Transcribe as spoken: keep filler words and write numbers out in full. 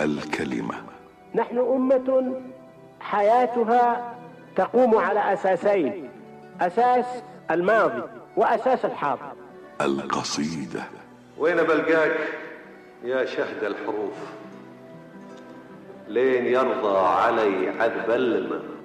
الكلمة. نحن أمة حياتها تقوم على أساسين: أساس الماضي وأساس الحاضر. القصيدة. وين بلقاك يا شهد الحروف، لين يرضى علي عذب الماء.